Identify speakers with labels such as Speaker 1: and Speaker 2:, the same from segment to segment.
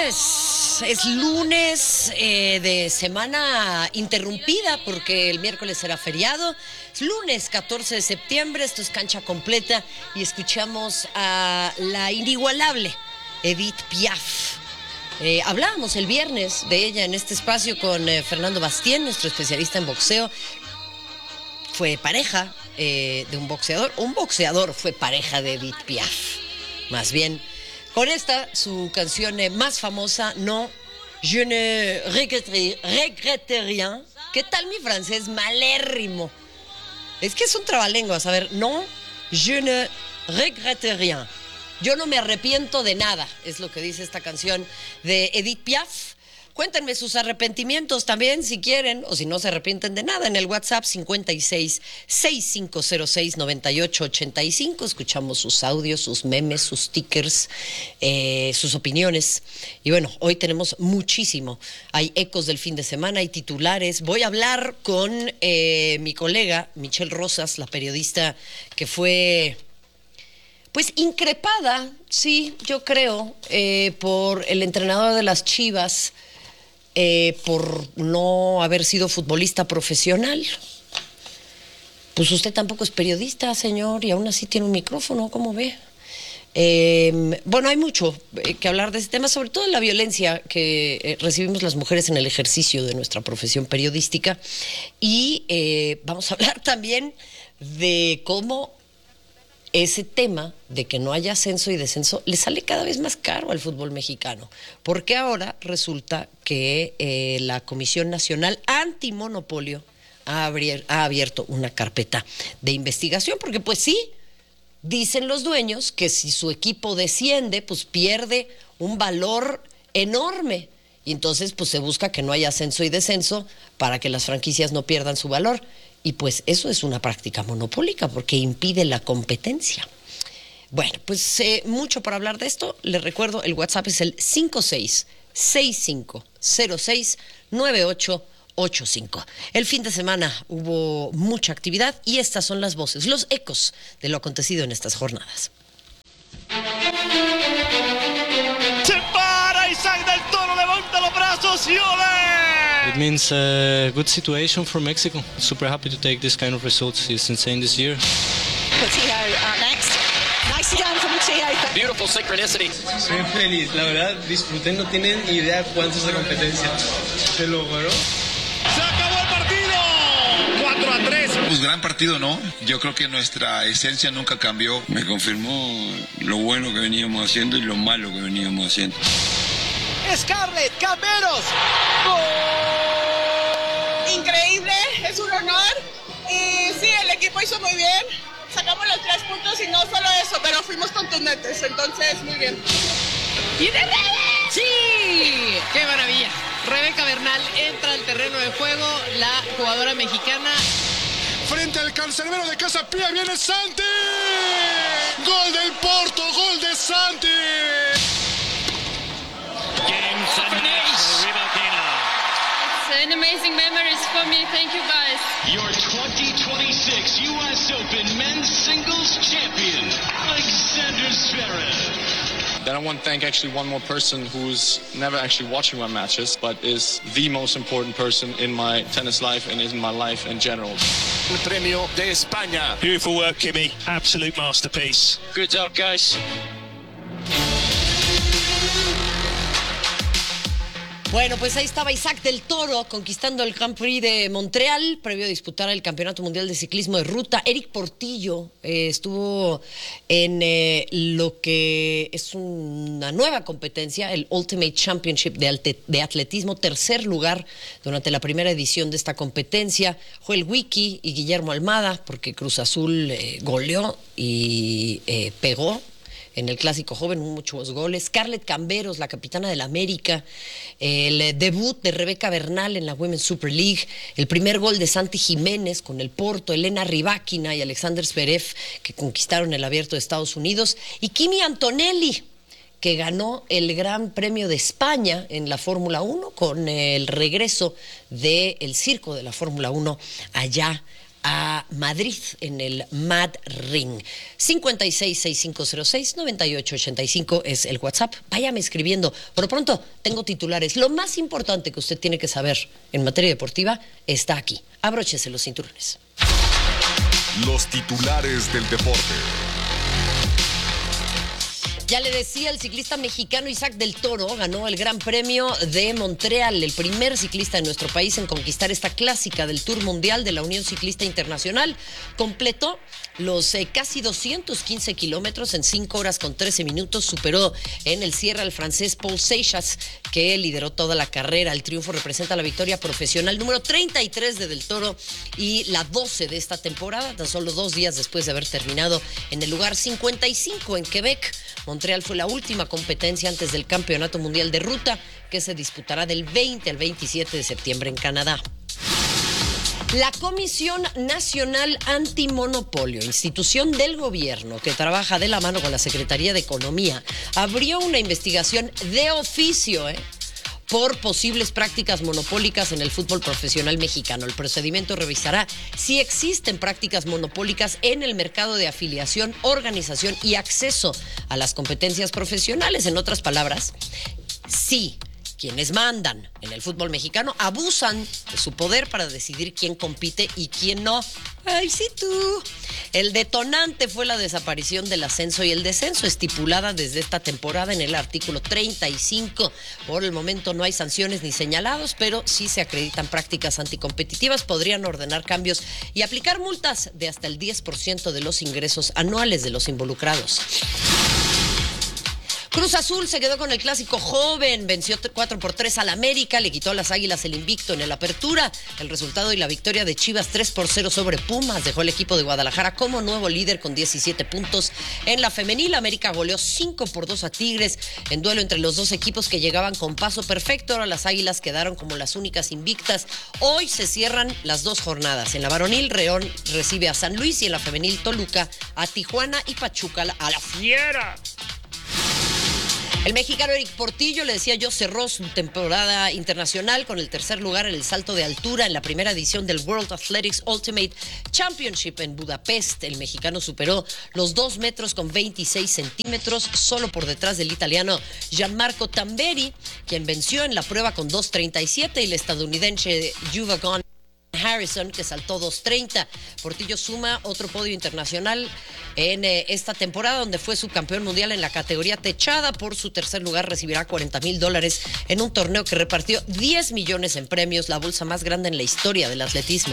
Speaker 1: Es lunes de semana interrumpida porque el miércoles será feriado. Es lunes 14 de septiembre, esto es Cancha Completa y escuchamos a la inigualable Edith Piaf. Hablábamos el viernes de ella en este espacio con Fernando Bastien, nuestro especialista en boxeo. Fue pareja de un boxeador fue pareja de Edith Piaf, más bien. Con esta, su canción más famosa, No, je ne regrette rien. ¿Qué tal mi francés? Malérrimo. Es que es un trabalenguas. A ver, No, je ne regrette rien. Yo no me arrepiento de nada, es lo que dice esta canción de Edith Piaf. Cuéntenme sus arrepentimientos también, si quieren, o si no se arrepienten de nada, en el WhatsApp 56-6506-9885. Escuchamos sus audios, sus memes, sus stickers, sus opiniones. Y bueno, hoy tenemos muchísimo. Hay ecos del fin de semana, hay titulares. Voy a hablar con mi colega Michelle Rosas, la periodista que fue... pues increpada, sí, yo creo, por el entrenador de las Chivas, por no haber sido futbolista profesional. Pues usted tampoco es periodista, señor, y aún así tiene un micrófono, ¿cómo ve? Bueno, hay mucho que hablar de este tema, sobre todo de la violencia que recibimos las mujeres en el ejercicio de nuestra profesión periodística. Y vamos a hablar también de cómo ese tema de que no haya ascenso y descenso le sale cada vez más caro al fútbol mexicano, porque ahora resulta que la Comisión Nacional Antimonopolio ha abierto una carpeta de investigación, porque pues sí, dicen los dueños que si su equipo desciende, pues pierde un valor enorme, y entonces pues se busca que no haya ascenso y descenso para que las franquicias no pierdan su valor. Y pues eso es una práctica monopólica porque impide la competencia. Bueno, pues mucho para hablar de esto. Les recuerdo, el WhatsApp es el 56-6506-9885. El fin de semana hubo mucha actividad y estas son las voces, los ecos de lo acontecido en estas jornadas.
Speaker 2: Se para Isaac del Toro, levanta los brazos y ¡olé!
Speaker 3: It means a good situation for Mexico. Super happy to take this kind of results. It's insane this year.
Speaker 4: Coutinho next. Nicely done from Coutinho.
Speaker 5: Beautiful synchronicity.
Speaker 6: Soy feliz, la verdad, disfruté, no tienen idea cuánto es la competencia. Se logró.
Speaker 2: ¡Se acabó el partido! 4-3.
Speaker 7: Pues gran partido, ¿no? Yo creo que nuestra esencia nunca cambió. Me confirmó lo bueno que veníamos haciendo y lo malo que veníamos haciendo.
Speaker 2: Scarlett Camberos. ¡Gol!
Speaker 8: Increíble, es un honor. Y sí, el equipo hizo muy bien. Sacamos los 3 puntos y no solo eso, pero fuimos contundentes. Entonces, muy bien.
Speaker 9: ¡Y de Rebeca! ¡Sí! ¡Qué maravilla! Rebeca Bernal entra al terreno de juego, la jugadora mexicana.
Speaker 10: Frente al cancerbero de Casa Pía viene Santi. ¡Gol del Porto! ¡Gol de Santi!
Speaker 9: It's
Speaker 11: an amazing memories for me. Thank you, guys.
Speaker 12: Your 2026 U.S. Open Men's Singles Champion, Alexander Zverev.
Speaker 13: Then I want to thank actually one more person who's never actually watching my matches, but is the most important person in my tennis life and in my life in general.
Speaker 2: El premio de España.
Speaker 14: Beautiful work, Kimmy. Absolute masterpiece.
Speaker 5: Good job, guys.
Speaker 1: Bueno, pues ahí estaba Isaac del Toro conquistando el Grand Prix de Montreal, previo a disputar el Campeonato Mundial de Ciclismo de Ruta. Eric Portillo estuvo en lo que es una nueva competencia, el Ultimate Championship de atletismo, tercer lugar durante la primera edición de esta competencia. Joel Wiki y Guillermo Almada, porque Cruz Azul goleó y pegó en el Clásico Joven, muchos goles. Scarlett Camberos, la capitana del América. El debut de Rebeca Bernal en la Women's Super League. El primer gol de Santi Jiménez con el Porto. Elena Rybakina y Alexander Zverev, que conquistaron el Abierto de Estados Unidos. Y Kimi Antonelli, que ganó el Gran Premio de España en la Fórmula 1 con el regreso del circo de la Fórmula 1 allá a Madrid en el Mad Ring. 566506-9885 es el WhatsApp. Váyame escribiendo. Por lo pronto, tengo titulares. Lo más importante que usted tiene que saber en materia deportiva está aquí. Abróchese los cinturones.
Speaker 15: Los titulares del deporte.
Speaker 1: Ya le decía, el ciclista mexicano Isaac del Toro ganó el Gran Premio de Montreal, el primer ciclista de nuestro país en conquistar esta clásica del Tour Mundial de la Unión Ciclista Internacional. Completó los casi 215 kilómetros en 5 horas con 13 minutos. Superó en el cierre al francés Paul Seixas, que lideró toda la carrera. El triunfo representa la victoria profesional número 33 de Del Toro y la 12 de esta temporada, tan solo 2 días después de haber terminado en el lugar 55 en Quebec. Montreal fue la última competencia antes del Campeonato Mundial de Ruta, que se disputará del 20 al 27 de septiembre en Canadá. La Comisión Nacional Antimonopolio, institución del gobierno que trabaja de la mano con la Secretaría de Economía, abrió una investigación de oficio, por posibles prácticas monopólicas en el fútbol profesional mexicano. El procedimiento revisará si existen prácticas monopólicas en el mercado de afiliación, organización y acceso a las competencias profesionales. En otras palabras, si quienes mandan en el fútbol mexicano abusan de su poder para decidir quién compite y quién no. ¡Ay, sí tú! El detonante fue la desaparición del ascenso y el descenso, estipulada desde esta temporada en el artículo 35. Por el momento no hay sanciones ni señalados, pero sí se acreditan prácticas anticompetitivas. Podrían ordenar cambios y aplicar multas de hasta el 10% de los ingresos anuales de los involucrados. Cruz Azul se quedó con el clásico joven, venció 4-3 al América, le quitó a las Águilas el invicto en el Apertura. El resultado y la victoria de Chivas 3-0 sobre Pumas dejó al equipo de Guadalajara como nuevo líder con 17 puntos. En la femenil, América goleó 5-2 a Tigres en duelo entre los dos equipos que llegaban con paso perfecto. Ahora las Águilas quedaron como las únicas invictas. Hoy se cierran las 2 jornadas. En la varonil, León recibe a San Luis y en la femenil, Toluca a Tijuana y Pachuca a la Fiera. El mexicano Eric Portillo, le decía yo, cerró su temporada internacional con el tercer lugar en el salto de altura en la primera edición del World Athletics Ultimate Championship en Budapest. El mexicano superó los 2 metros con 26 centímetros, solo por detrás del italiano Gianmarco Tamberi, quien venció en la prueba con 2.37, y el estadounidense Juvagon Harrison, que saltó 2.30. Portillo suma otro podio internacional en esta temporada, donde fue subcampeón mundial en la categoría techada. Por su tercer lugar recibirá $40,000 en un torneo que repartió 10 millones en premios, la bolsa más grande en la historia del atletismo.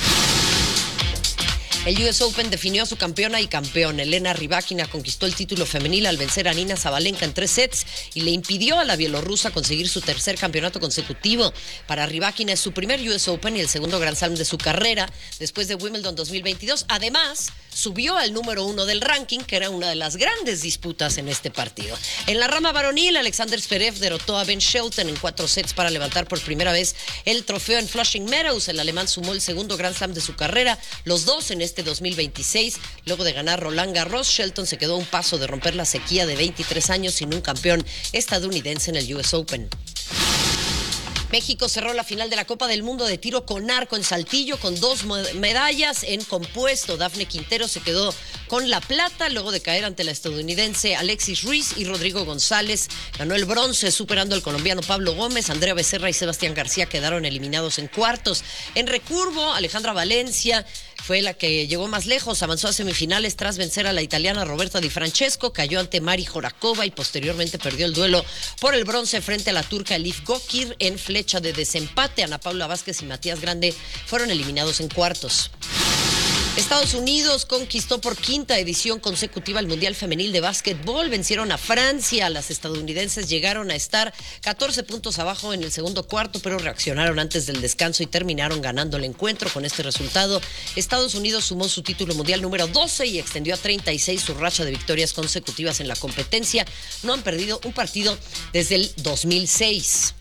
Speaker 1: El US Open definió a su campeona y campeón. Elena Rybakina conquistó el título femenil al vencer a Nina Sabalenka en 3 sets y le impidió a la bielorrusa conseguir su tercer campeonato consecutivo. Para Rybakina es su primer US Open y el segundo Grand Slam de su carrera después de Wimbledon 2022. Además, subió al número 1 del ranking, que era una de las grandes disputas en este partido. En la rama varonil, Alexander Zverev derrotó a Ben Shelton en 4 sets para levantar por primera vez el trofeo en Flushing Meadows. El alemán sumó el segundo Grand Slam de su carrera, los dos en este 2026. Luego de ganar Roland Garros, Shelton se quedó a un paso de romper la sequía de 23 años sin un campeón estadounidense en el US Open. México cerró la final de la Copa del Mundo de tiro con arco en Saltillo con 2 medallas en compuesto. Dafne Quintero se quedó con la plata luego de caer ante la estadounidense Alexis Ruiz, y Rodrigo González ganó el bronce superando al colombiano Pablo Gómez. Andrea Becerra y Sebastián García quedaron eliminados en cuartos. En recurvo, Alejandra Valencia fue la que llegó más lejos, avanzó a semifinales tras vencer a la italiana Roberta Di Francesco, cayó ante Mari Jorakova y posteriormente perdió el duelo por el bronce frente a la turca Elif Gokir en flecha de desempate. Ana Paula Vázquez y Matías Grande fueron eliminados en cuartos. Estados Unidos conquistó por 5ª edición consecutiva el Mundial Femenil de Básquetbol. Vencieron a Francia. Las estadounidenses llegaron a estar 14 puntos abajo en el segundo cuarto, pero reaccionaron antes del descanso y terminaron ganando el encuentro. Con este resultado, Estados Unidos sumó su título mundial número 12 y extendió a 36 su racha de victorias consecutivas en la competencia. No han perdido un partido desde el 2006.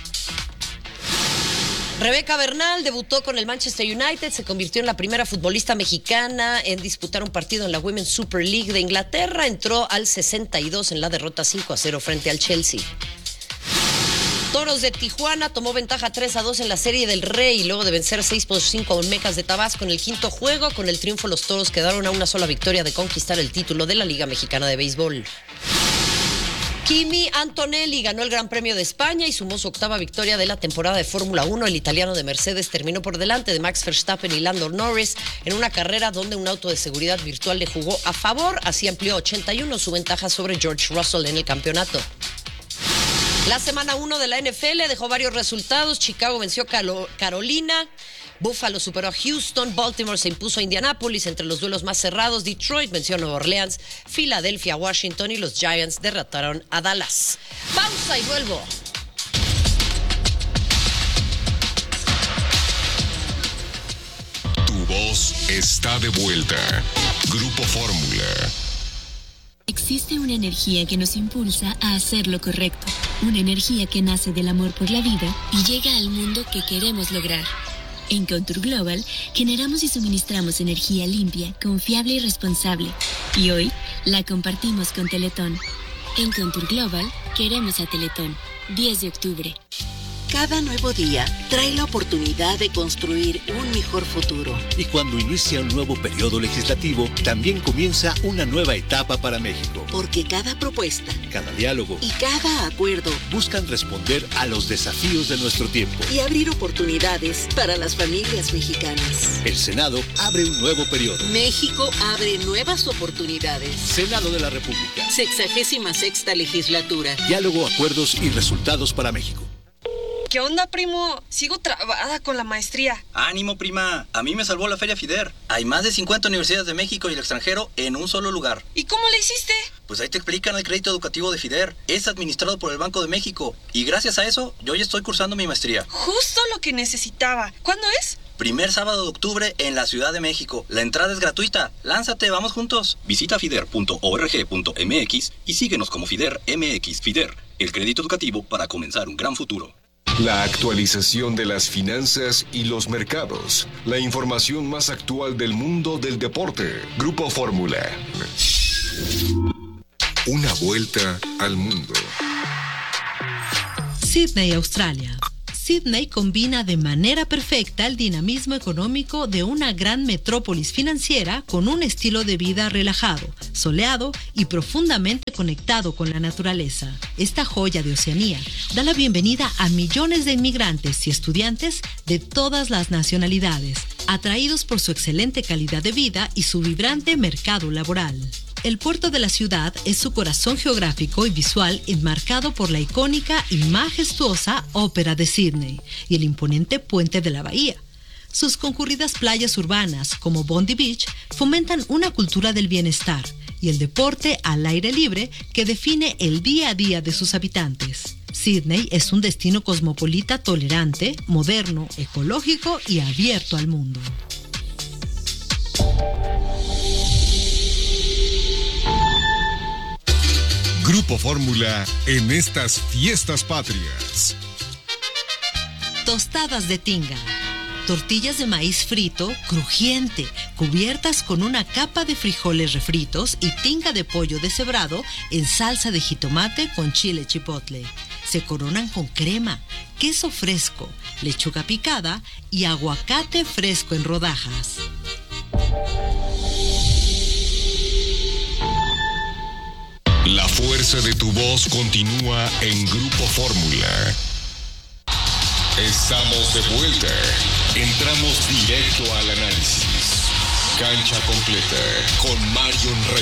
Speaker 1: Rebeca Bernal debutó con el Manchester United, se convirtió en la primera futbolista mexicana en disputar un partido en la Women's Super League de Inglaterra. Entró al 62 en la derrota 5-0 frente al Chelsea. Toros de Tijuana tomó ventaja 3-2 en la Serie del Rey, luego de vencer 6-5 a Olmecas de Tabasco en el quinto juego. Con el triunfo, los Toros quedaron a una sola victoria de conquistar el título de la Liga Mexicana de Béisbol. Kimi Antonelli ganó el Gran Premio de España y sumó su octava victoria de la temporada de Fórmula 1. El italiano de Mercedes terminó por delante de Max Verstappen y Lando Norris en una carrera donde un auto de seguridad virtual le jugó a favor. Así amplió 81 su ventaja sobre George Russell en el campeonato. La semana 1 de la NFL dejó varios resultados. Chicago venció a Carolina. Buffalo superó a Houston, Baltimore se impuso a Indianapolis. Entre los duelos más cerrados, Detroit venció a Nueva Orleans, Filadelfia a Washington y los Giants derrotaron a Dallas. Pausa y vuelvo.
Speaker 15: Tu voz está de vuelta. Grupo Fórmula.
Speaker 16: Existe una energía que nos impulsa a hacer lo correcto. Una energía que nace del amor por la vida y llega al mundo que queremos lograr. En Contour Global generamos y suministramos energía limpia, confiable y responsable. Y hoy la compartimos con Teletón. En Contour Global queremos a Teletón. 10 de octubre.
Speaker 17: Cada nuevo día trae la oportunidad de construir un mejor futuro.
Speaker 18: Y cuando inicia un nuevo periodo legislativo, también comienza una nueva etapa para México.
Speaker 17: Porque cada propuesta,
Speaker 18: cada diálogo
Speaker 17: y cada acuerdo
Speaker 18: buscan responder a los desafíos de nuestro tiempo
Speaker 17: y abrir oportunidades para las familias mexicanas.
Speaker 18: El Senado abre un nuevo periodo.
Speaker 17: México abre nuevas oportunidades.
Speaker 18: Senado de la República.
Speaker 17: 66ª legislatura.
Speaker 18: Diálogo, acuerdos y resultados para México.
Speaker 19: ¿Qué onda, primo? Sigo trabada con la maestría.
Speaker 20: ¡Ánimo, prima! A mí me salvó la Feria FIDER. Hay más de 50 universidades de México y el extranjero en un solo lugar.
Speaker 19: ¿Y cómo le hiciste?
Speaker 20: Pues ahí te explican el crédito educativo de FIDER. Es administrado por el Banco de México. Y gracias a eso, yo ya estoy cursando mi maestría.
Speaker 19: Justo lo que necesitaba. ¿Cuándo es?
Speaker 20: Primer sábado de octubre en la Ciudad de México. La entrada es gratuita. ¡Lánzate, vamos juntos! Visita fider.org.mx y síguenos como FIDER MX. FIDER, el crédito educativo para comenzar un gran futuro.
Speaker 15: La actualización de las finanzas y los mercados. La información más actual del mundo del deporte. Grupo Fórmula. Una vuelta al mundo.
Speaker 21: Sydney, Australia. Sydney combina de manera perfecta el dinamismo económico de una gran metrópolis financiera con un estilo de vida relajado, soleado y profundamente conectado con la naturaleza. Esta joya de Oceanía da la bienvenida a millones de inmigrantes y estudiantes de todas las nacionalidades, atraídos por su excelente calidad de vida y su vibrante mercado laboral. El puerto de la ciudad es su corazón geográfico y visual, enmarcado por la icónica y majestuosa Ópera de Sydney y el imponente puente de la bahía. Sus concurridas playas urbanas, como Bondi Beach, fomentan una cultura del bienestar y el deporte al aire libre que define el día a día de sus habitantes. Sydney es un destino cosmopolita tolerante, moderno, ecológico y abierto al mundo.
Speaker 15: Grupo Fórmula en estas fiestas patrias.
Speaker 21: Tostadas de tinga. Tortillas de maíz frito, crujiente, cubiertas con una capa de frijoles refritos y tinga de pollo deshebrado en salsa de jitomate con chile chipotle. Se coronan con crema, queso fresco, lechuga picada y aguacate fresco en rodajas.
Speaker 15: La fuerza de tu voz continúa en Grupo Fórmula. Estamos de vuelta. Entramos directo al análisis. Cancha completa con Marion Reyes.